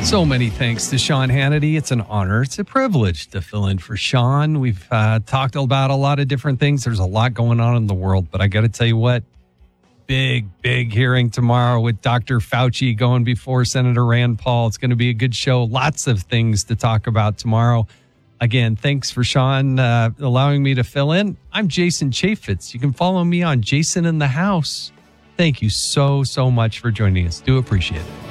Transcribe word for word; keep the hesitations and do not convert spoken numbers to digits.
So many thanks to Sean Hannity. It's an honor. It's a privilege to fill in for Sean. We've uh, talked about a lot of different things. There's a lot going on in the world, but I got to tell you what, big, big hearing tomorrow with Doctor Fauci going before Senator Rand Paul. It's going to be a good show. Lots of things to talk about tomorrow. Again, thanks for Sean uh, allowing me to fill in. I'm Jason Chaffetz. You can follow me on Jason in the House. Thank you so, so much for joining us. Do appreciate it.